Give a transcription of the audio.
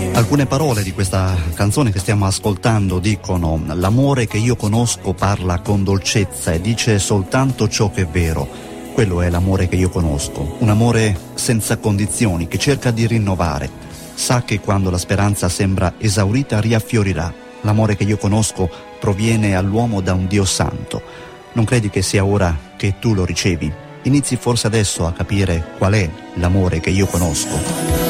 Alcune parole di questa canzone che stiamo ascoltando dicono: l'amore che io conosco parla con dolcezza e dice soltanto ciò che è vero. Quello è l'amore che io conosco, un amore senza condizioni che cerca di rinnovare. Sa che quando la speranza sembra esaurita riaffiorirà. L'amore che io conosco proviene all'uomo da un Dio santo. Non credi che sia ora che tu lo ricevi? Inizi forse adesso a capire qual è l'amore che io conosco.